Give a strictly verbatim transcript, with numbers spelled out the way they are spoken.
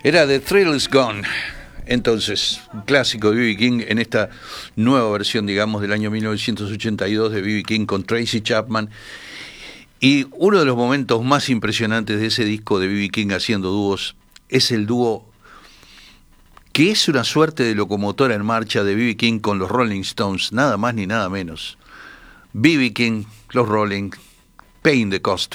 Era The Thrill Is Gone. Entonces, un clásico de B B King en esta nueva versión, digamos, del año mil novecientos ochenta y dos de B B King con Tracy Chapman. Y uno de los momentos más impresionantes de ese disco de B B King haciendo dúos es el dúo que es una suerte de locomotora en marcha de B B King con los Rolling Stones, nada más ni nada menos. B B King, los Rolling, Paying the Cost.